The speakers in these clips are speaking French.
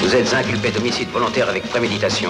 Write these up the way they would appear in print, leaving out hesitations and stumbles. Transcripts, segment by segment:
Vous êtes inculpé d'homicide volontaire avec préméditation.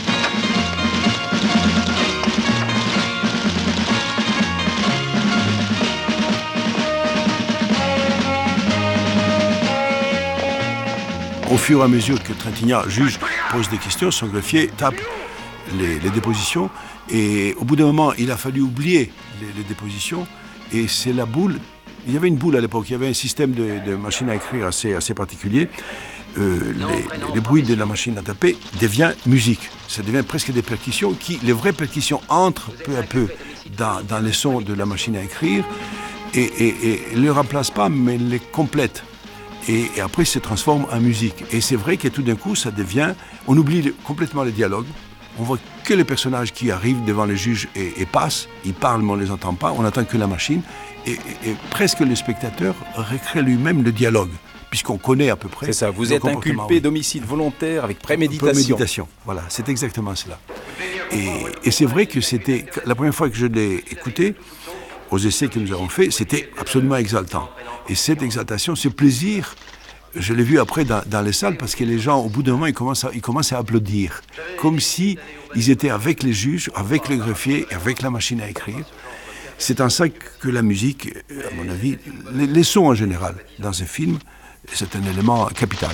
Au fur et à mesure que Trintignant, juge, pose des questions, son greffier tape les dépositions. Et au bout d'un moment, il a fallu oublier les dépositions. Et c'est la boule. Il y avait une boule à l'époque. Il y avait un système de machine à écrire assez particulier. Les bruits de la machine à taper deviennent musique. Ça devient presque des percussions les vraies percussions entrent peu à peu dans les sons de la machine à écrire et ne les remplacent pas, mais les complètent. Et après, se transforme en musique. Et c'est vrai que tout d'un coup, ça devient... On oublie complètement les dialogues. On voit que les personnages qui arrivent devant les juges et passent. Ils parlent, mais on ne les entend pas. On n'entend que la machine. Et presque le spectateur recrée lui-même le dialogue, puisqu'on connaît à peu près... C'est ça, vous êtes inculpé d'homicide volontaire avec préméditation. Préméditation, voilà, c'est exactement cela. Et c'est vrai que c'était... La première fois que je l'ai écouté, aux essais que nous avons faits, c'était absolument exaltant. Et cette exaltation, ce plaisir, je l'ai vu après dans les salles, parce que les gens, au bout d'un moment, ils commencent à applaudir. Comme si ils étaient avec les juges, avec le greffier, avec la machine à écrire. C'est en ça que la musique, à mon avis, les sons en général, dans un film, c'est un élément capital.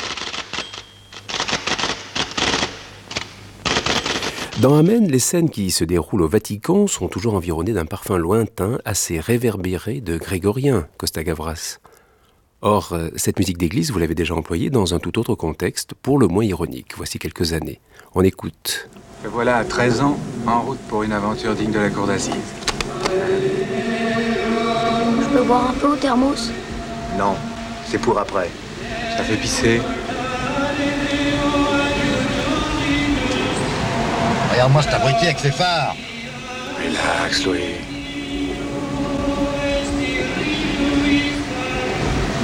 Dans Amen, les scènes qui se déroulent au Vatican sont toujours environnées d'un parfum lointain, assez réverbéré de grégorien, Costa Gavras. Or, cette musique d'église, vous l'avez déjà employée dans un tout autre contexte, pour le moins ironique. Voici quelques années. On écoute. Me voilà à 13 ans, en route pour une aventure digne de la cour d'assises. Je peux boire un peu au thermos? Non, c'est pour après. Ça fait pisser. Regarde-moi cet abruti avec ses phares. Relax, Louis.